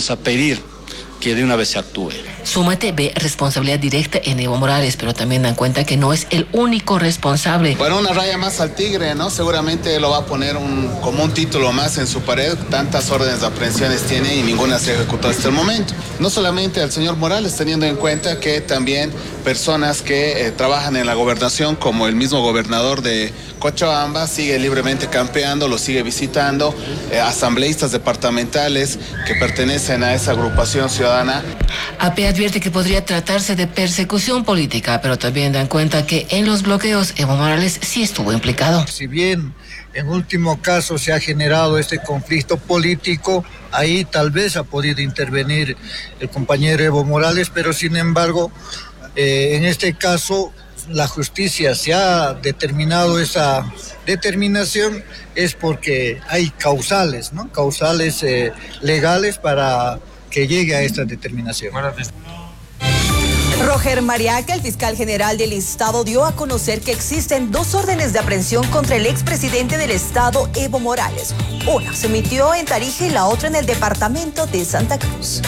vamos a pedir que de una vez se actúe. Súmate ve responsabilidad directa en Evo Morales, pero también dan cuenta que no es el único responsable. Bueno, una raya más al tigre, ¿no? Seguramente lo va a poner como un título más en su pared. Tantas órdenes de aprehensiones tiene y ninguna se ha ejecutado hasta el momento. No solamente al señor Morales, teniendo en cuenta que también personas que trabajan en la gobernación, como el mismo gobernador de Cochabamba, sigue libremente campeando, lo sigue visitando, asambleístas departamentales que pertenecen a esa agrupación ciudadana. AP advierte que podría tratarse de persecución política, pero también dan cuenta que en los bloqueos Evo Morales sí estuvo implicado. Si bien en último caso se ha generado este conflicto político, ahí tal vez ha podido intervenir el compañero Evo Morales, pero sin embargo, en este caso la justicia se ha determinado esa determinación es porque hay causales, ¿no? Causales legales para que llegue a esta determinación. Roger Mariaca, el fiscal general del Estado, dio a conocer que existen 2 órdenes de aprehensión contra el expresidente del Estado, Evo Morales. Una se emitió en Tarija y la otra en el departamento de Santa Cruz.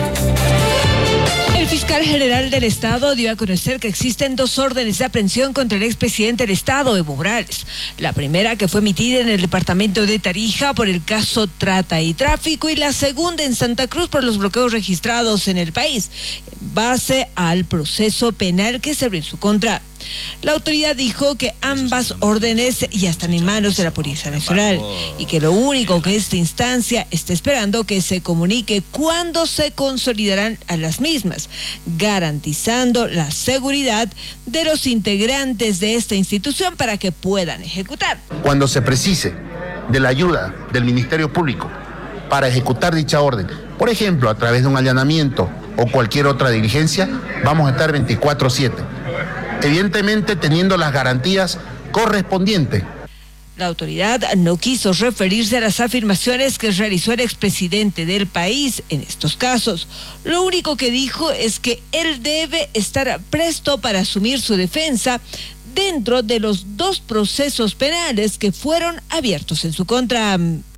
El fiscal general del Estado dio a conocer que existen 2 órdenes de aprehensión contra el expresidente del Estado, Evo Morales. La primera, que fue emitida en el departamento de Tarija por el caso Trata y Tráfico, y la segunda en Santa Cruz por los bloqueos registrados en el país, en base al proceso penal que se abrió en su contra. La autoridad dijo que ambas órdenes ya están en manos de la Policía Nacional y que lo único que esta instancia está esperando que se comunique cuándo se consolidarán a las mismas, garantizando la seguridad de los integrantes de esta institución para que puedan ejecutar. Cuando se precise de la ayuda del Ministerio Público para ejecutar dicha orden, por ejemplo, a través de un allanamiento o cualquier otra diligencia, vamos a estar 24/7. Evidentemente teniendo las garantías correspondientes. La autoridad no quiso referirse a las afirmaciones que realizó el expresidente del país en estos casos. Lo único que dijo es que él debe estar presto para asumir su defensa dentro de los 2 procesos penales que fueron abiertos en su contra.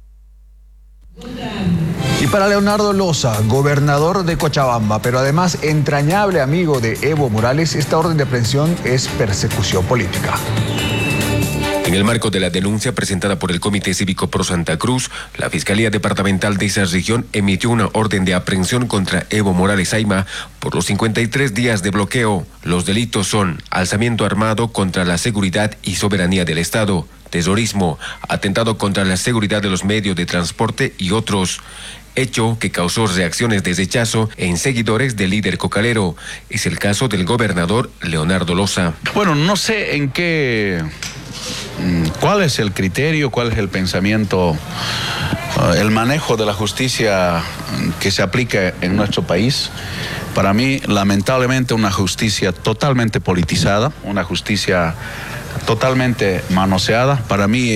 Y para Leonardo Loza, gobernador de Cochabamba, pero además entrañable amigo de Evo Morales, esta orden de aprehensión es persecución política. En el marco de la denuncia presentada por el Comité Cívico Pro Santa Cruz, la Fiscalía Departamental de esa región emitió una orden de aprehensión contra Evo Morales Ayma por los 53 días de bloqueo. Los delitos son alzamiento armado contra la seguridad y soberanía del Estado, terrorismo, atentado contra la seguridad de los medios de transporte y otros. Hecho que causó reacciones de rechazo en seguidores del líder cocalero. Es el caso del gobernador Leonardo Loza. Bueno, no sé cuál es el criterio, cuál es el pensamiento, el manejo de la justicia que se aplica en nuestro país. Para mí, lamentablemente, una justicia totalmente politizada, una justicia totalmente manoseada. Para mí,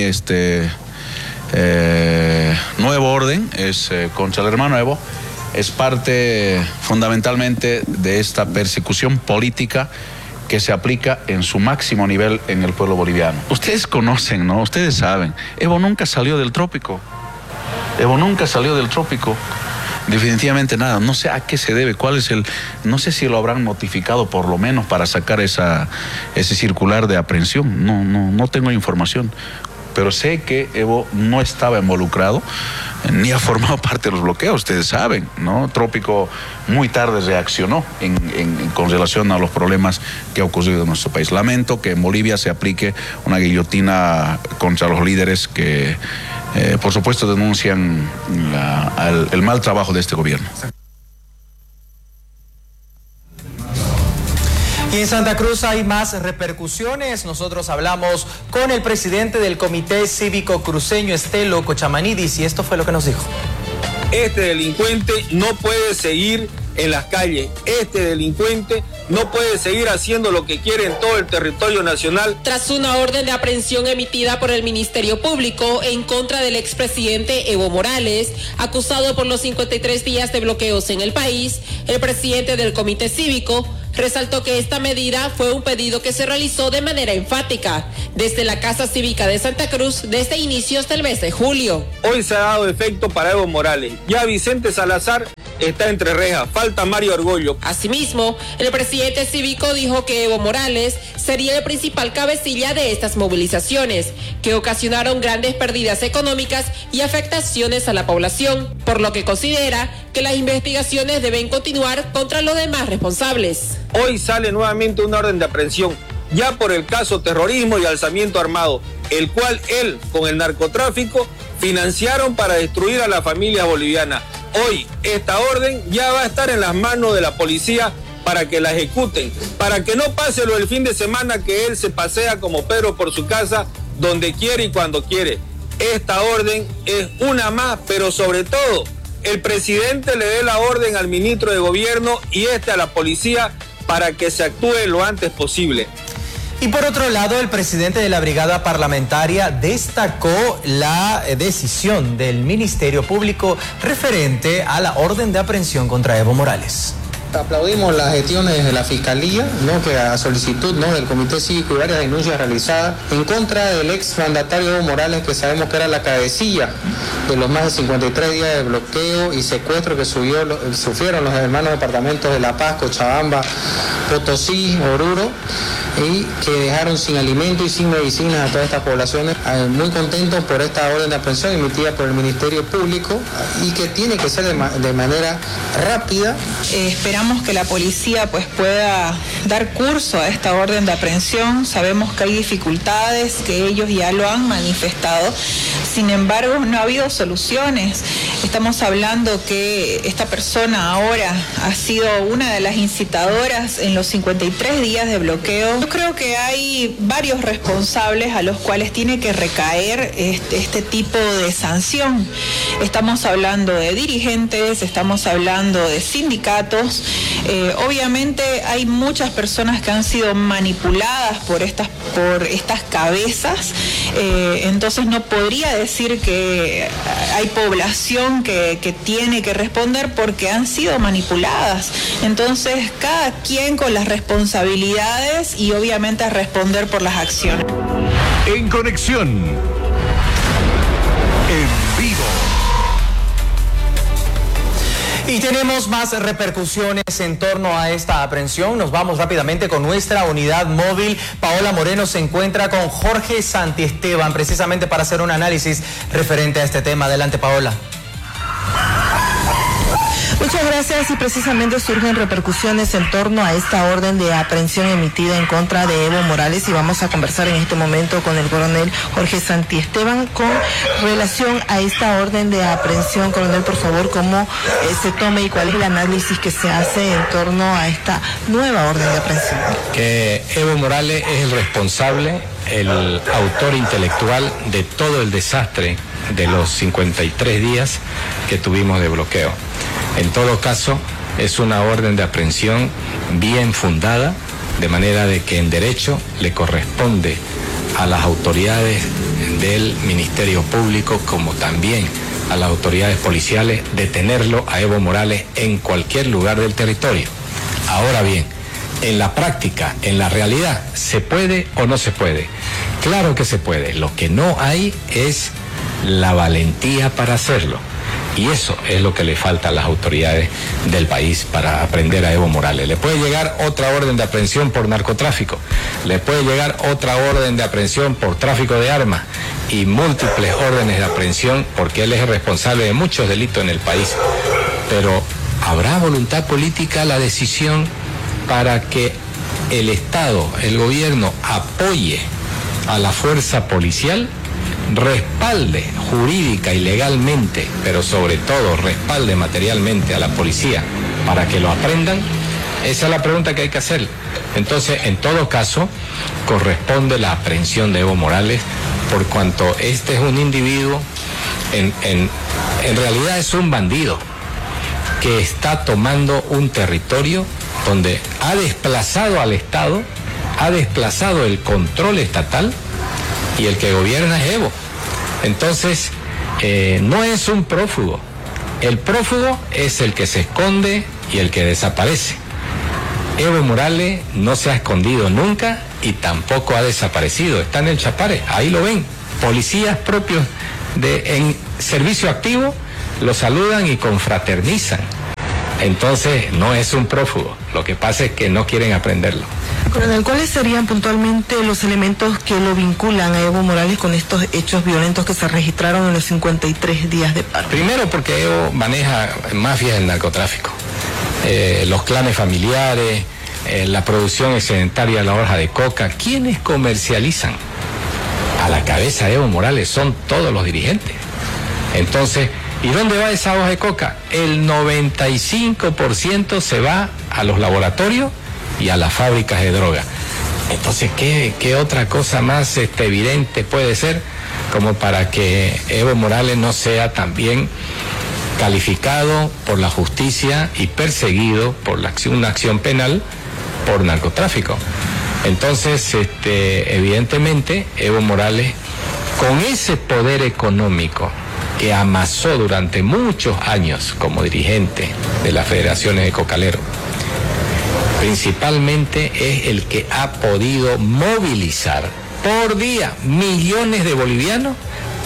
nuevo orden es contra el hermano Evo, es parte fundamentalmente de esta persecución política que se aplica en su máximo nivel en el pueblo boliviano. Ustedes conocen, ¿no? Ustedes saben, Evo nunca salió del trópico. Evo nunca salió del trópico. Definitivamente nada. No sé a qué se debe, no sé si lo habrán notificado por lo menos para sacar ese circular de aprehensión. No tengo información. Pero sé que Evo no estaba involucrado ni ha formado parte de los bloqueos, ustedes saben, ¿no? Trópico muy tarde reaccionó con relación a los problemas que ha ocurrido en nuestro país. Lamento que en Bolivia se aplique una guillotina contra los líderes que, por supuesto, denuncian el mal trabajo de este gobierno. Y en Santa Cruz hay más repercusiones. Nosotros hablamos con el presidente del Comité Cívico Cruceño, Estelo Cochamanidis, y esto fue lo que nos dijo. Este delincuente no puede seguir en las calles. Este delincuente no puede seguir haciendo lo que quiere en todo el territorio nacional. Tras una orden de aprehensión emitida por el Ministerio Público en contra del expresidente Evo Morales, acusado por los 53 días de bloqueos en el país, el presidente del Comité Cívico resaltó que esta medida fue un pedido que se realizó de manera enfática desde la Casa Cívica de Santa Cruz desde inicios del mes de julio. Hoy se ha dado efecto para Evo Morales. Ya Vicente Salazar está entre rejas. Falta Mario Argollo. Asimismo, el presidente cívico dijo que Evo Morales sería el principal cabecilla de estas movilizaciones, que ocasionaron grandes pérdidas económicas y afectaciones a la población, por lo que considera que las investigaciones deben continuar contra los demás responsables. Hoy sale nuevamente una orden de aprehensión, ya por el caso terrorismo y alzamiento armado, el cual él, con el narcotráfico, financiaron para destruir a la familia boliviana. Hoy esta orden ya va a estar en las manos de la policía para que la ejecuten, para que no pase lo del fin de semana que él se pasea como Pedro por su casa, donde quiere y cuando quiere. Esta orden es una más, pero sobre todo, el presidente le dé la orden al ministro de gobierno y a la policía para que se actúe lo antes posible. Y por otro lado, el presidente de la brigada parlamentaria destacó la decisión del Ministerio Público referente a la orden de aprehensión contra Evo Morales. Aplaudimos las gestiones de la Fiscalía, que a solicitud del Comité Cívico y varias denuncias realizadas en contra del ex mandatario Evo Morales, que sabemos que era la cabecilla de los más de 53 días de bloqueo y secuestro que sufrieron los hermanos departamentos de La Paz, Cochabamba, Potosí, Oruro, y que dejaron sin alimento y sin medicinas a todas estas poblaciones. Muy contentos por esta orden de aprehensión emitida por el Ministerio Público y que tiene que ser de manera rápida. Esperamos que la policía pueda dar curso a esta orden de aprehensión. Sabemos que hay dificultades, que ellos ya lo han manifestado. Sin embargo, no ha habido soluciones. Estamos hablando que esta persona ahora ha sido una de las incitadoras en los 53 días de bloqueo. Yo creo que hay varios responsables a los cuales tiene que recaer este tipo de sanción. Estamos hablando de dirigentes, estamos hablando de sindicatos. Obviamente hay muchas personas que han sido manipuladas por estas cabezas. Entonces no podría decir que hay población que tiene que responder porque han sido manipuladas. Entonces cada quien con las responsabilidades y obviamente a responder por las acciones. En conexión, en vivo. Y tenemos más repercusiones en torno a esta aprehensión. Nos vamos rápidamente con nuestra unidad móvil. Paola Moreno se encuentra con Jorge Santiesteban, precisamente para hacer un análisis referente a este tema. Adelante, Paola. Muchas gracias, y precisamente surgen repercusiones en torno a esta orden de aprehensión emitida en contra de Evo Morales, y vamos a conversar en este momento con el coronel Jorge Santiesteban con relación a esta orden de aprehensión. Coronel, por favor, ¿cómo se toma y cuál es el análisis que se hace en torno a esta nueva orden de aprehensión? Que Evo Morales es el responsable, el autor intelectual de todo el desastre de los 53 días que tuvimos de bloqueo. En todo caso, es una orden de aprehensión bien fundada, de manera de que en derecho le corresponde a las autoridades del Ministerio Público, como también a las autoridades policiales, detenerlo a Evo Morales en cualquier lugar del territorio. Ahora bien, en la práctica, en la realidad, ¿se puede o no se puede? Claro que se puede. Lo que no hay es la valentía para hacerlo. Y eso es lo que le falta a las autoridades del país para aprender a Evo Morales. Le puede llegar otra orden de aprehensión por narcotráfico, le puede llegar otra orden de aprehensión por tráfico de armas y múltiples órdenes de aprehensión, porque él es el responsable de muchos delitos en el país. Pero ¿habrá voluntad política? La decisión para que el Estado, el gobierno, apoye a la fuerza policial, respalde jurídica y legalmente, pero sobre todo respalde materialmente a la policía para que lo aprendan. Esa es la pregunta que hay que hacer. Entonces, en todo caso, corresponde la aprehensión de Evo Morales, por cuanto este es un individuo, en realidad es un bandido que está tomando un territorio donde ha desplazado al Estado, ha desplazado el control estatal, y el que gobierna es Evo. Entonces, no es un prófugo. El prófugo es el que se esconde y el que desaparece. Evo Morales no se ha escondido nunca y tampoco ha desaparecido. Está en el Chapare, ahí lo ven. Policías propios en servicio activo lo saludan y confraternizan. Entonces no es un prófugo, lo que pasa es que no quieren aprenderlo. Coronel, ¿cuáles serían puntualmente los elementos que lo vinculan a Evo Morales con estos hechos violentos que se registraron en los 53 días de paro? Primero porque Evo maneja mafias del narcotráfico, los clanes familiares, la producción excedentaria de la hoja de coca. ¿Quiénes comercializan? A la cabeza de Evo Morales son todos los dirigentes. Entonces, ¿y dónde va esa hoja de coca? El 95% se va a los laboratorios y a las fábricas de droga. Entonces, ¿qué otra cosa más evidente puede ser como para que Evo Morales no sea también calificado por la justicia y perseguido por una acción penal por narcotráfico? Entonces, evidentemente, Evo Morales, con ese poder económico que amasó durante muchos años como dirigente de las federaciones de cocaleros, principalmente es el que ha podido movilizar por día millones de bolivianos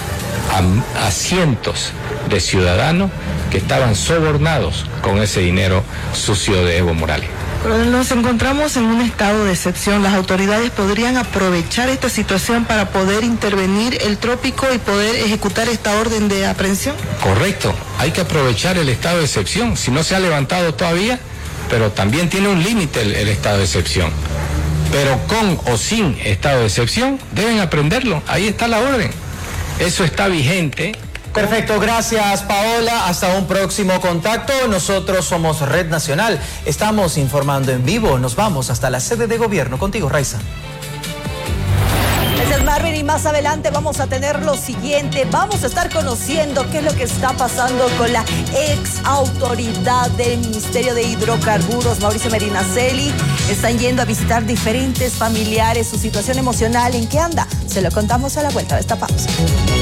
a cientos de ciudadanos que estaban sobornados con ese dinero sucio de Evo Morales. Coronel, nos encontramos en un estado de excepción. ¿Las autoridades podrían aprovechar esta situación para poder intervenir el trópico y poder ejecutar esta orden de aprehensión? Correcto, hay que aprovechar el estado de excepción. Si no se ha levantado todavía, pero también tiene un límite el estado de excepción. Pero con o sin estado de excepción, deben aprenderlo. Ahí está la orden. Eso está vigente. Perfecto, gracias Paola, hasta un próximo contacto. Nosotros somos Red Nacional, estamos informando en vivo, nos vamos hasta la sede de gobierno. Contigo, Raiza. Gracias, Marvin, y más adelante vamos a tener lo siguiente, vamos a estar conociendo qué es lo que está pasando con la ex autoridad del Ministerio de Hidrocarburos, Mauricio Medinaceli. Están yendo a visitar diferentes familiares, su situación emocional, ¿en qué anda? Se lo contamos a la vuelta de esta pausa.